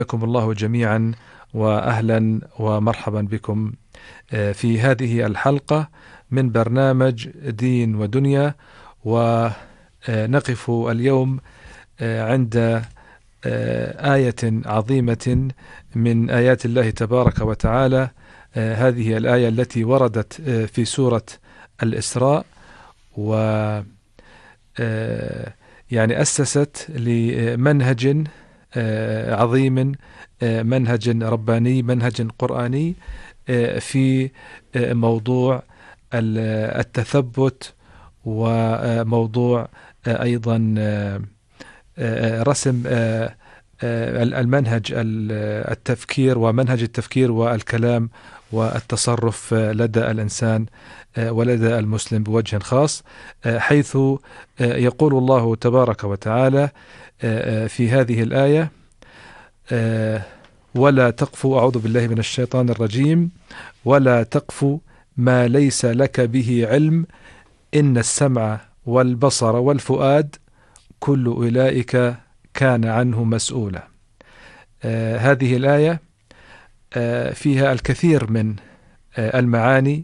حياكم الله جميعا، وأهلا ومرحبا بكم في هذه الحلقة من برنامج دين ودنيا. ونقف اليوم عند آية عظيمة من آيات الله تبارك وتعالى. هذه الآية التي وردت في سورة الإسراء، و يعني أسست لمنهج عظيم، منهج رباني، منهج قرآني في موضوع التثبت، وموضوع أيضا رسم المنهج التفكير، ومنهج التفكير والكلام والتصرف لدى الإنسان ولدى المسلم بوجه خاص، حيث يقول الله تبارك وتعالى في هذه الآية: ولا تقف، أعوذ بالله من الشيطان الرجيم، ولا تقف ما ليس لك به علم إن السمع والبصر والفؤاد كل أولئك كان عنه مسؤولا. هذه الآية فيها الكثير من المعاني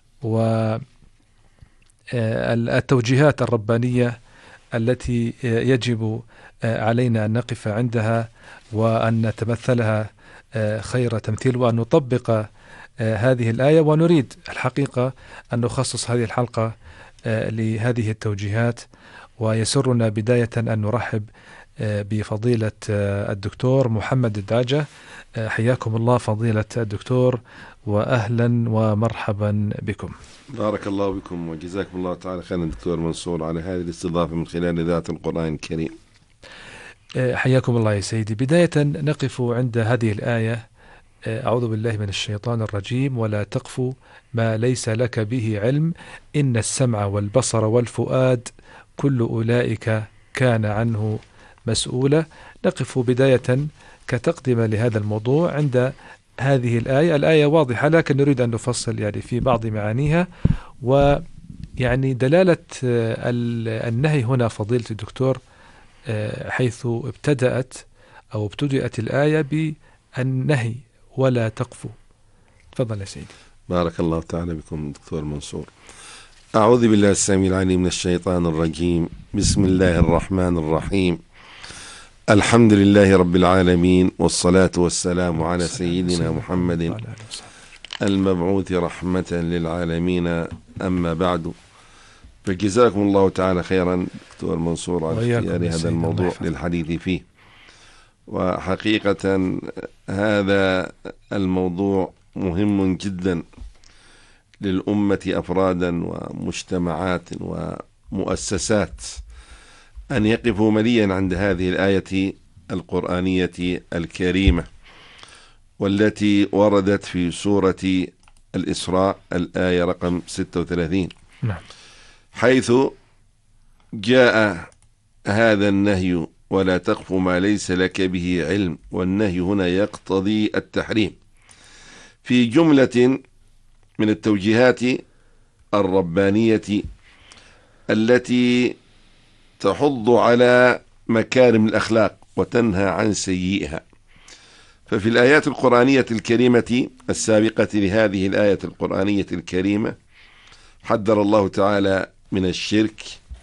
والتوجيهات الربانية التي يجب علينا أن نقف عندها وأن نتمثلها خير تمثيل، وأن نطبق هذه الآية. ونريد الحقيقة أن نخصص هذه الحلقة لهذه التوجيهات. ويسرنا بداية أن نرحب بفضيلة الدكتور محمد الدعجة. حياكم الله فضيلة الدكتور، وأهلا ومرحبا بكم. بارك الله بكم وجزاكم الله تعالى خيرا دكتور منصور على هذه الاستضافة من خلال ذات القرآن الكريم. حياكم الله يا سيدي. بداية نقف عند هذه الآية: أعوذ بالله من الشيطان الرجيم، ولا تقف ما ليس لك به علم إن السمع والبصر والفؤاد كل أولئك كان عنه مسؤولا. نقف بداية كتقدمة لهذا الموضوع عند هذه الآية. الآية واضحة، لكن نريد أن نفصل يعني في بعض معانيها، ويعني دلالة النهي هنا فضيلة الدكتور، حيث ابتدأت الآية بالنهي ولا تقفوا. تفضل يا سيدي. بارك الله تعالى بكم دكتور منصور. أعوذ بالله السميع العليم من الشيطان الرجيم. بسم الله الرحمن الرحيم. الحمد لله رب العالمين، والصلاة والسلام على سيدنا محمد المبعوث رحمة للعالمين. أما بعد، فجزاكم الله تعالى خيرا دكتور منصور على اختيار هذا الموضوع للحديث فيه. وحقيقة هذا الموضوع مهم جدا للأمة أفرادا ومجتمعات ومؤسسات، أن يقفوا مليا عند هذه الآية القرآنية الكريمة، والتي وردت في سورة الإسراء الآية رقم 36. نعم. حيث جاء هذا النهي: ولا تقف ما ليس لك به علم. والنهي هنا يقتضي التحريم في جملة من التوجيهات الربانية التي تحض على مكارم الأخلاق وتنهى عن سيئها. ففي الآيات القرآنية الكريمة السابقة لهذه الآية القرآنية الكريمة حذر الله تعالى من الشرك،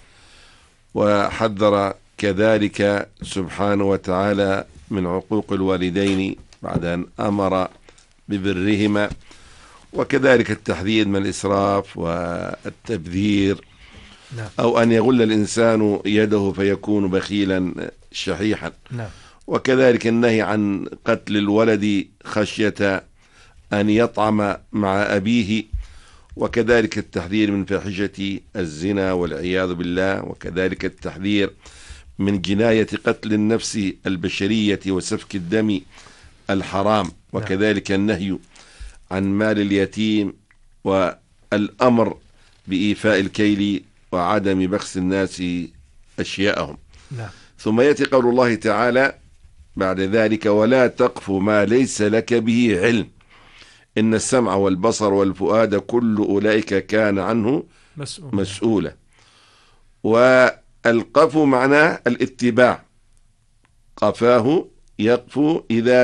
وحذر كذلك سبحانه وتعالى من عقوق الوالدين بعد أن أمر ببرهما، وكذلك التحذير من الإسراف والتبذير، أو أن يغل الإنسان يده فيكون بخيلا شحيحا. وكذلك النهي عن قتل الولد خشية أن يطعم مع أبيه، وكذلك التحذير من فاحشة الزنا والعياذ بالله، وكذلك التحذير من جناية قتل النفس البشرية وسفك الدم الحرام، وكذلك النهي عن مال اليتيم، والأمر بإيفاء الكيل وعدم بخس الناس أشياءهم. ثم يأتي قول الله تعالى بعد ذلك: ولا تقف ما ليس لك به علم إن السمع والبصر والفؤاد كل أولئك كان عنه مسؤولا. والقف معناه الاتباع، قفاه يقفو إذا